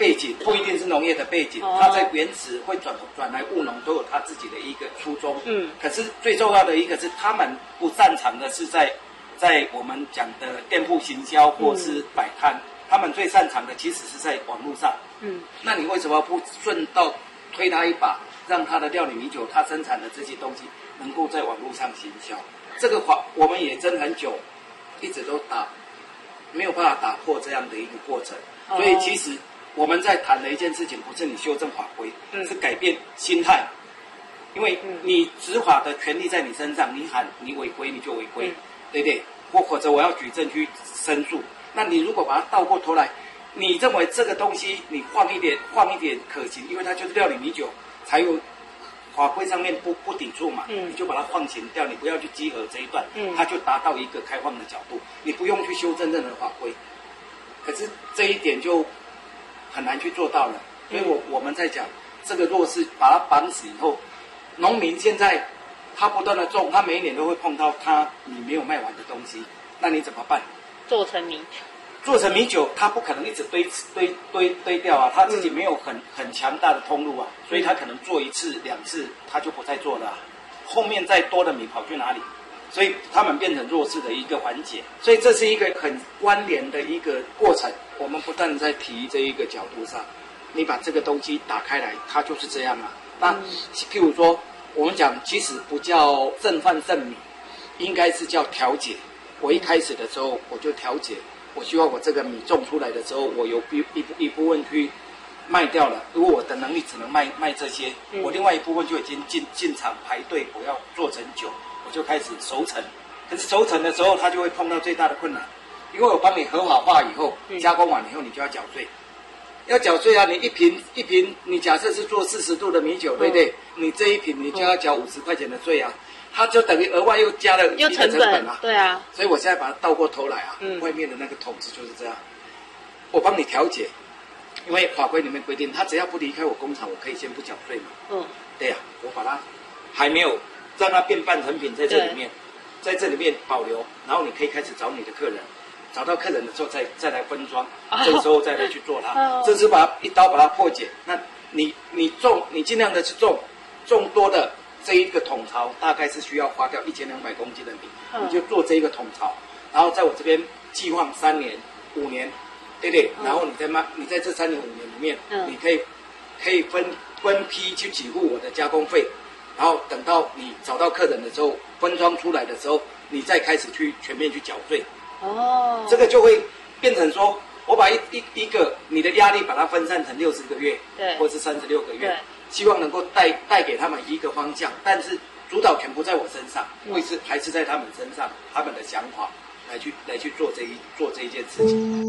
背景，不一定是农业的背景，他在原始会转来务农，都有他自己的一个初衷。可是最重要的一个是，他们不擅长的是在我们讲的店铺行销或是摆摊，他们最擅长的其实是在网络上。那你为什么不顺道推他一把，让他的料理米酒他生产的这些东西能够在网络上行销？这个我们也争很久，一直都没有办法打破这样的一个过程。所以其实我们在谈的一件事情，不是你修正法规，是改变心态。因为你执法的权利在你身上，你喊你违规你就违规，对不对？或者我要举证去申诉。那你如果把它倒过头来，你认为这个东西你放一点可行，因为它就是料理米酒，才有法规上面不抵触嘛，你就把它放行掉，你不要去稽核这一段，它就达到一个开放的角度，你不用去修正任何法规。可是这一点就很难去做到了，所以我们在讲这个，若是把它绑死以后，农民现在他不断的种，他每一年都会碰到你没有卖完的东西，那你怎么办？ 做成米酒， 他不可能一直堆掉啊，他自己没有很强大的通路啊，所以他可能做一次两次他就不再做了后面再多的米跑去哪里？所以他们变成弱势的一个环节，所以这是一个很关联的一个过程。我们不但在提这一个角度上，你把这个东西打开来，它就是这样啊。那譬如说，我们讲其实不叫剩饭剩米，应该是叫调节。我一开始的时候我就调节，我希望我这个米种出来的时候，我有一部分去卖掉了。如果我的能力只能卖这些，我另外一部分就已经进场排队，我要做成酒。我就开始熟成，可是熟成的时候，它就会碰到最大的困难，因为我帮你合法化以后，加工完以后，你就要缴税，要缴税啊！你一瓶，你假设是做40度的米酒，对不对？你这一瓶你就要缴50块钱的税啊，它就等于额外又加了一个成本啊。 对啊， 所以我现在把它倒过头来啊，外面的那个桶子就是这样，我帮你调节，因为法规里面规定，他只要不离开我工厂，我可以先不缴税嘛。对呀，我把它还没有。让它变半成品在这里面，在这里面保留，然后你可以开始找你的客人，找到客人的时候再来分装，这个时候再来去做它。这是一刀把它破解。那你尽量的去种多的这一个桶槽，大概是需要花掉1200公斤的米，你就做这一个桶槽，然后在我这边计划3年、5年，对不对？然后你在这3年、5年里面，你可以分批去给付我的加工费。然后等到你找到客人的时候，分装出来的时候，你再开始去全面去缴税。这个就会变成说，我把一个你的压力把它分散成60个月，对，或是36个月，希望能够带给他们一个方向，但是主导权不在我身上，还是在他们身上，他们的想法来去做这一件事情。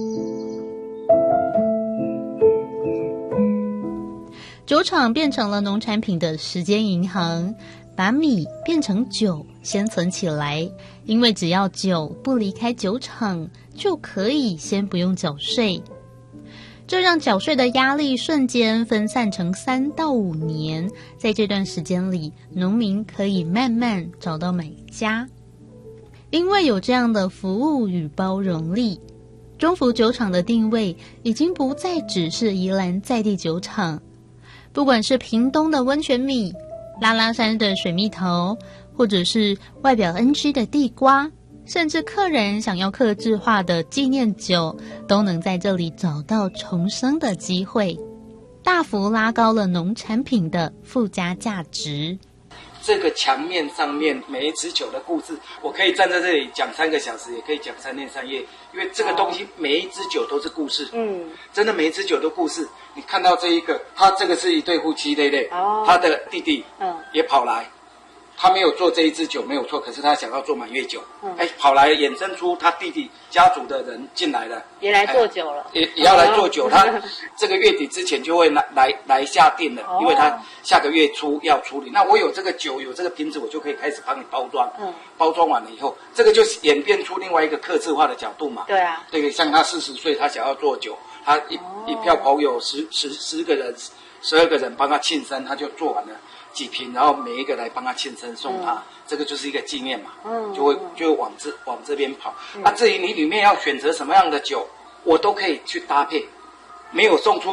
酒厂变成了农产品的时间银行，把米变成酒先存起来，因为只要酒不离开酒厂，就可以先不用缴税。这让缴税的压力瞬间分散成3到5年，在这段时间里，农民可以慢慢找到买家。因为有这样的服务与包容力，中福酒厂的定位已经不再只是宜兰在地酒厂。不管是屏东的温泉米、拉拉山的水蜜桃，或者是外表 NG 的地瓜，甚至客人想要客制化的纪念酒，都能在这里找到重生的机会，大幅拉高了农产品的附加价值。 这个墙面上面每一支酒的故事，我可以站在这里讲3个小时，也可以讲3天3夜，因为这个东西每一支酒都是故事。真的每一支酒都故事。你看到这一个，他这个是一对夫妻，对不对？他的弟弟也跑来，他没有做这一支酒没有错，可是他想要做满月酒，跑来衍生出他弟弟家族的人进来了， 也来做酒了， 也要来做酒。他这个月底之前就会来下定了，因为他下个月初要处理。那我有这个酒，有这个瓶子，我就可以开始帮你包装。包装完了以后，这个就演变出另外一个客制化的角度嘛。 对啊， 对，像他40岁，他想要做酒，他一票朋友10个人、12个人帮他庆生，他就做完了几瓶，然后每一个来帮他庆生送他，这个就是一个纪念嘛，就会往这边跑。至于你里面要选择什么样的酒，我都可以去搭配，没有送出